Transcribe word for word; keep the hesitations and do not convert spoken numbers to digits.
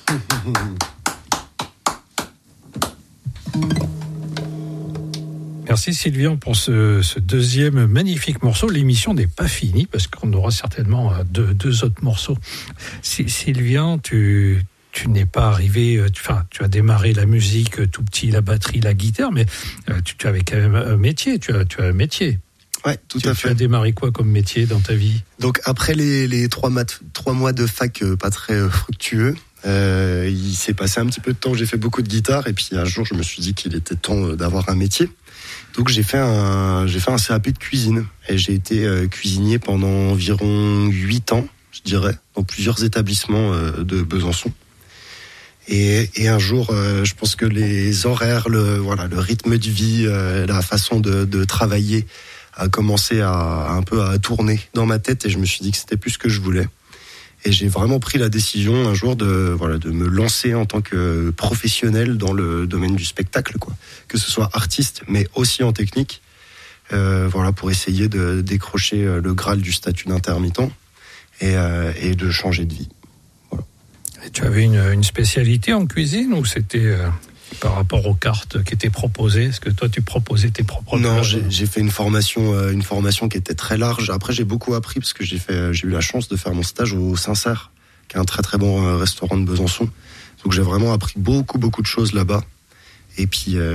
Merci Sylvain pour ce, ce deuxième magnifique morceau. L'émission n'est pas finie parce qu'on aura certainement deux, deux autres morceaux. Sylvain, tu, tu n'es pas arrivé, tu, enfin, tu as démarré la musique tout petit, la batterie, la guitare, mais tu, tu avais quand même un métier, tu as, tu as un métier. Ouais, tout tu, à tu fait. as démarré quoi comme métier dans ta vie? Donc après les, les trois, mat- trois mois de fac euh, pas très euh, fructueux, euh, il s'est passé un petit peu de temps, j'ai fait beaucoup de guitare et puis un jour je me suis dit qu'il était temps d'avoir un métier. Donc j'ai fait un, j'ai fait un C A P de cuisine et j'ai été euh, cuisinier pendant environ huit ans, je dirais, dans plusieurs établissements euh, de Besançon. Et, et un jour, euh, je pense que les horaires, le, voilà, le rythme de vie, euh, la façon de, de travailler a commencé à, à un peu à tourner dans ma tête et je me suis dit que c'était plus ce que je voulais. Et j'ai vraiment pris la décision un jour de, voilà, de me lancer en tant que professionnel dans le domaine du spectacle, quoi. Que ce soit artiste, mais aussi en technique, euh, voilà, pour essayer de décrocher le Graal du statut d'intermittent et, euh, et de changer de vie. Voilà. Et tu avais une, une spécialité en cuisine ou c'était euh, par rapport aux cartes qui étaient proposées? Est-ce que toi tu proposais tes propres Non, plats? j'ai, j'ai fait une formation, euh, une formation qui était très large. Après, j'ai beaucoup appris parce que j'ai fait, j'ai eu la chance de faire mon stage au Sincère, qui est un très très bon euh, restaurant de Besançon. Donc j'ai vraiment appris beaucoup beaucoup de choses là-bas. Et puis euh,